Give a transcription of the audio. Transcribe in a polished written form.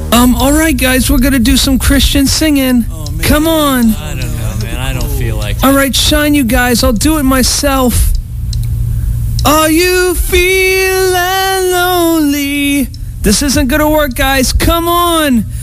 All right, guys, we're gonna do some Christian singing. Oh, man. Come on. I don't know, man. I don't feel like it. All right, shine, you guys. I'll do it myself. Are you feeling lonely? This isn't gonna work, guys. Come on.